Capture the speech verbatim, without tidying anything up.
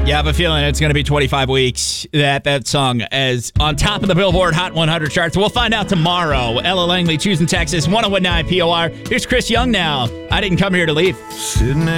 Yeah, I have a feeling it's going to be twenty-five weeks that that song is on top of the Billboard Hot one hundred charts. We'll find out tomorrow. Ella Langley, Choosing Texas, one oh one point nine P O R. Here's Chris Young now. I didn't come here to leave. Sitting